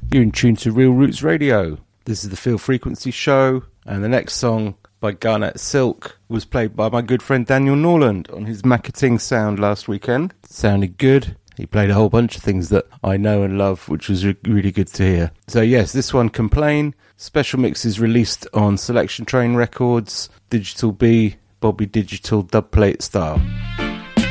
You're in tune to Real Roots Radio. This is the Feel Frequency Show, and the next song by Garnett Silk was played by my good friend Daniel Norland on his Marketing Sound last weekend. It sounded good. He played a whole bunch of things that I know and love, which was really good to hear. So yes, this one, Complain, special mix is released on Selection Train Records, Digital B, Bobby Digital dubplate style.